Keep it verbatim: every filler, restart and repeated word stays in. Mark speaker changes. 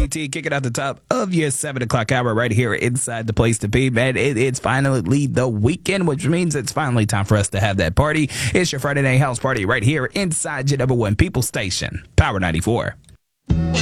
Speaker 1: T T, kicking out the top of your seven o'clock hour right here inside the place to be, man. It, it's finally the weekend, which means it's finally time for us to have that party. It's your Friday night house party right here inside your number one people station, Power ninety-four.